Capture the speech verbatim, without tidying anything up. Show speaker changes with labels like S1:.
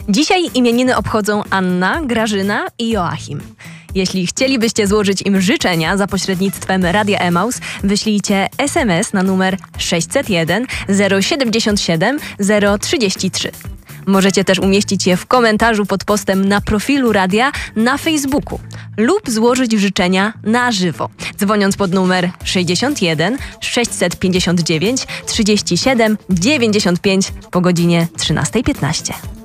S1: Dzisiaj imieniny obchodzą Anna, Grażyna i Joachim. Jeśli chcielibyście złożyć im życzenia za pośrednictwem Radia Emaus, wyślijcie es em es na numer sześćset jeden zero siedemdziesiąt siedem zero trzydzieści trzy. Możecie też umieścić je w komentarzu pod postem na profilu radia na Facebooku lub złożyć życzenia na żywo, dzwoniąc pod numer sześćdziesiąt jeden sześćset pięćdziesiąt dziewięć trzydzieści siedem dziewięćdziesiąt pięć po godzinie trzynasta piętnaście.